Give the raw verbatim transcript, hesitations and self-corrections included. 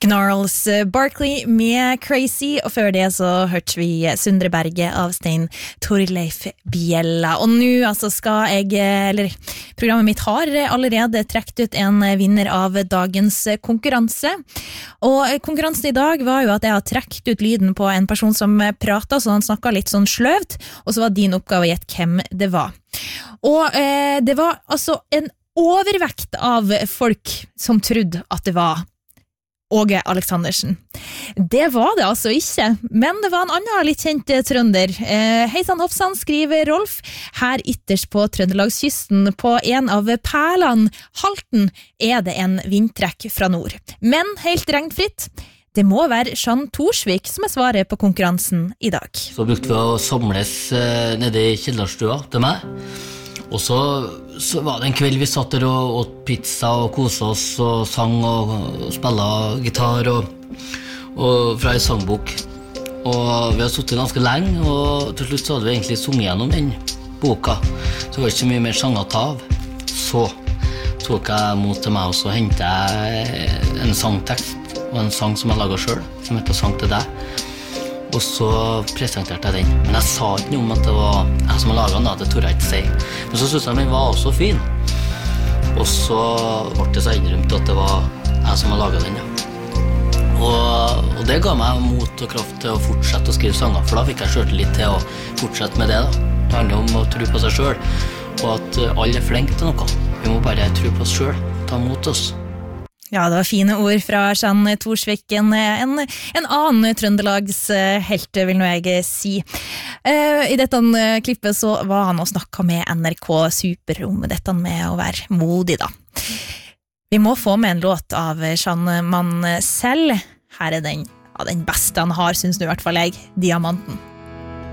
Gnarls Barkley med Crazy, og før det så hørte vi Sundre Berge av Stein Torleif Bjella. Og nå altså skal jeg, eller programmet mitt har allerede trekt ut en vinner av dagens konkurranse. Og konkurransen i dag var jo at jeg har trekt ut lyden på en person som pratet, så han snakket litt sånn sløvt, og så var din oppgave å gjette hvem det var. Og eh, det var altså en overvekt av folk som trodde at det var Åge Aleksandersen. Det var det altså ikke, men det var en annen litt kjent trønder. Eh, Heisan Hofsan, skriver Rolf, her ytterst på Trøndelagskysten på en av perlene, Halten, er det en vindtrekk fra nord. Men helt regnfritt, det må være Jean Torsvik som er svaret på konkurransen i dag. Så brukte vi å samles eh, nede i kjellerstua til meg, og så, så var det en kveld vi satt der og åt pizza og koset oss og sang og, og spillet gitar og, og fra en sangbok. Og vi har suttet ganske lenge, og til slutt så hadde vi egentlig sunget gjennom den boka. Så var det ikke mye mer sanger å ta av. Så tok jeg mot til meg, og så hentet jeg en sangtekst og en sang som jeg laget selv, som heter Sang til deg. Og så presenterte jeg den. Men jeg sa ikke noe om at det var jeg som har laget den, det torde jeg ikke si. Men så synes jeg den var også fin. Og så ble det så innrømt at det var jeg som har laget den, ja. Og, og det ga meg mot og kraft til å fortsette å skrive sanger, for da fikk jeg selvtillit til å fortsette med det da. Det handler om å tro på seg selv, og at alle er flinke til noe. Vi må bare tro på oss selv, ta mot oss. Ja, det var fine ord fra Jean Torsvik, en, en, en annen Trøndelags helt, vil nå jeg si. Uh, I dette klippet så var han og snakket med N R K Super om dette med å være modig da. Vi må få med en låt av Jean Mansell. Her er den, ja, den beste han har, synes du i hvert fall jeg, Diamanten.